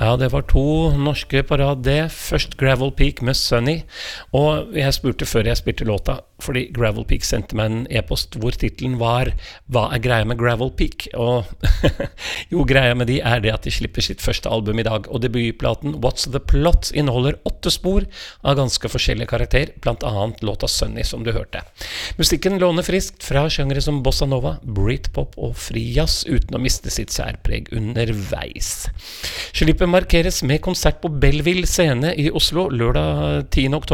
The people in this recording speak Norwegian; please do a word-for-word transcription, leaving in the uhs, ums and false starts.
Ja, det var to norske på rad det. Først Gravel Peak med Sunny, og jeg spurte før jeg spilte låta, fordi Gravel Peak sendte meg en e-post hvor titlen var «Hva er greia med Gravel Peak?» Og jo, greia med de er det at de slipper sitt første album i dag, og debutplaten What's the Plot inneholder åtte spor av ganske forskjellige karakter, blant annet låta Sunny som du hørte. Musikken låner friskt fra sjangere som bossa nova, Britpop og frijazz uten å miste sitt særpreg underveis. Slippet markeres med konsert på Belleville scene i Oslo lørdag tiende oktober.